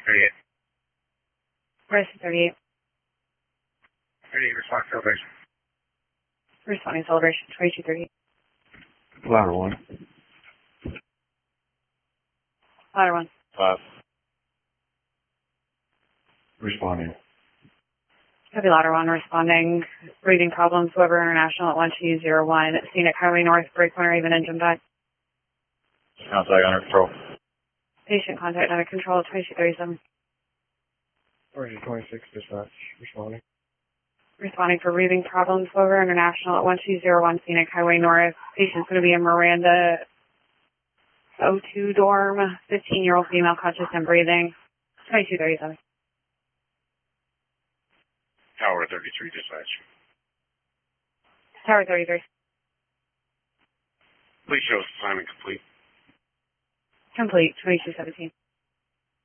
38. Horizon 38. 38, respond celebration. Responding celebration 2238. Ladder 1. Ladder 1. 5. Responding. Copy ladder 1, responding. Breathing problems, Weber International at 1201. Scenic Highway North, brake runner, even engine died. Contact under control. Patient contact under control 2237. Origin 26, dispatch. Responding. Responding for breathing problems, Weber International at 1201. Scenic Highway North. Patient's going to be in Miranda O2 dorm. 15-year-old female, conscious and breathing. 2237. Tower 33, dispatch. Tower 33. Please show us assignment complete. Complete 2217.